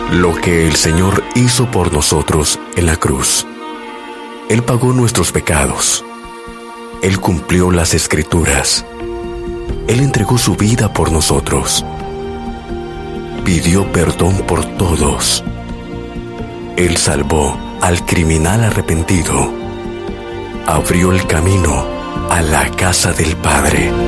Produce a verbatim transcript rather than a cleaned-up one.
lo que el Señor hizo por nosotros en la cruz. Él pagó nuestros pecados. Él cumplió las Escrituras. Él entregó su vida por nosotros. Pidió perdón por todos. Él salvó al criminal arrepentido. Abrió el camino a la casa del Padre.